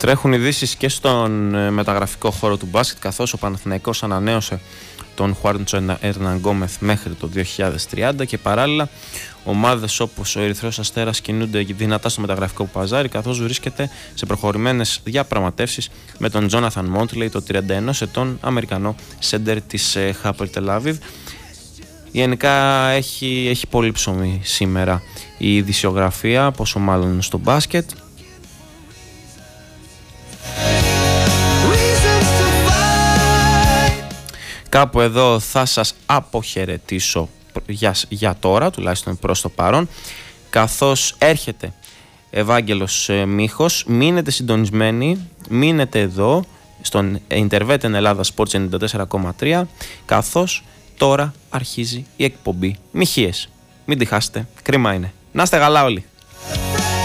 Τρέχουν ειδήσεις και στον μεταγραφικό χώρο του μπάσκετ, καθώς ο Παναθηναϊκός ανανέωσε τον Χουάντσο Ερναν Γκόμεθ μέχρι το 2030 και παράλληλα ομάδες όπως ο Ερυθρός Αστέρας κινούνται δυνατά στο μεταγραφικό παζάρι, καθώς βρίσκεται σε προχωρημένες διαπραγματεύσεις με τον Τζόναθαν Μόντλεϊ, το 31 ετών Αμερικανό σέντερ της Χάπελ Τελ-Αβίβ. Γενικά έχει πολύ ψωμί σήμερα η ειδησιογραφία, πόσο μάλλον στο μπάσκετ. Κάπου εδώ θα σας αποχαιρετήσω για τώρα, τουλάχιστον προς το παρόν, καθώς έρχεται Ευάγγελος Μίχος. Μείνετε συντονισμένοι, μείνετε εδώ στον Interveten Ελλάδα Sports 94,3, καθώς τώρα αρχίζει η εκπομπή Μοιχείες. Μην τη χάσετε, κρίμα είναι. Να είστε καλά όλοι.